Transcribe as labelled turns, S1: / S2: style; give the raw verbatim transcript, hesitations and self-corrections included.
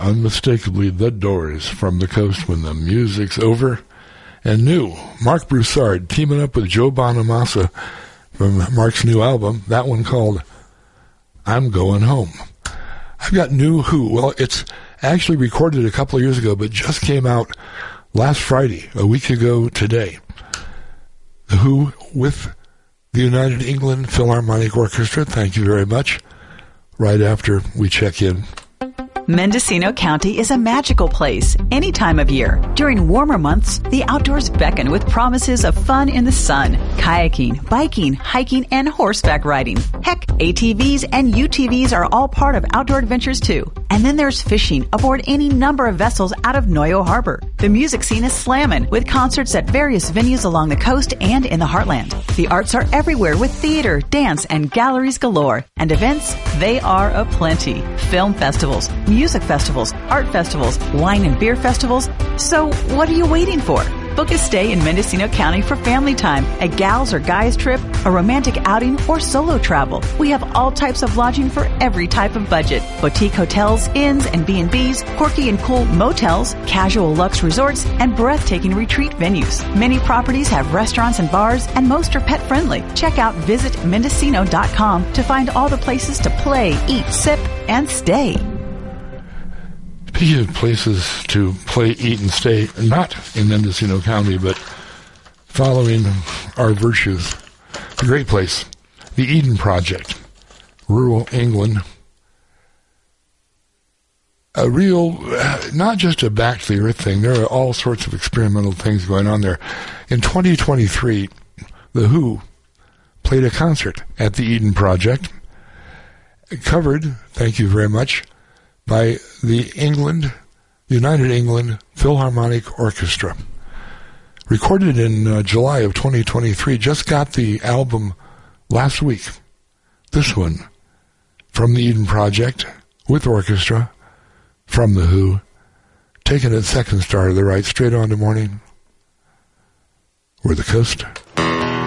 S1: unmistakably the Doors from the coast when the music's over. And new, Mark Broussard teaming up with Joe Bonamassa from Mark's new album, that one called I'm Going Home. I've got new Who. Well, it's actually recorded a couple of years ago, but just came out last Friday, a week ago today. The Who with the United England Philharmonic Orchestra. Thank you very much. Right after we check in.
S2: Mendocino County is a magical place any time of year. During warmer months, the outdoors beckon with promises of fun in the sun, kayaking, biking, hiking, and horseback riding. Heck, A T Vs and U T Vs are all part of outdoor adventures too. And then there's fishing aboard any number of vessels out of Noyo Harbor. The music scene is slammin' with concerts at various venues along the coast and in the heartland. The arts are everywhere with theater, dance, and galleries galore. And events, they are aplenty. Film festivals, music festivals, art festivals, wine and beer festivals. So what are you waiting for? Book a stay in Mendocino County for family time, a gals or guys trip, a romantic outing, or solo travel. We have all types of lodging for every type of budget. Boutique hotels, inns and B and Bs, quirky and cool motels, casual luxe resorts, and breathtaking retreat venues. Many properties have restaurants and bars, and most are pet-friendly. Check out visit mendocino dot com to find all the places to play, eat, sip, and stay.
S1: Speaking of places to play, eat, and stay, not in Mendocino County, but following our virtues, a great place, the Eden Project, rural England. A real, not just a back to the earth thing, there are all sorts of experimental things going on there. In twenty twenty-three, The Who played a concert at the Eden Project, covered, thank you very much, by the England, United England Philharmonic Orchestra. Recorded in uh, July of twenty twenty-three, just got the album last week. This one, from the Eden Project, with orchestra, from The Who, taking it second star to the right, straight on to morning. We're the coast.